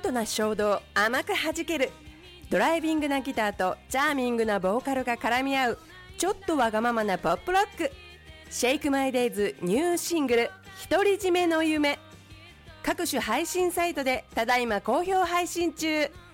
トな衝動甘く弾ける、ドライビングなギターとチャーミングなボーカルが絡み合うちょっとわがままなポップロック、シェイクマイデイズニューシングル独り占めの夢、各種配信サイトでただいま好評配信中。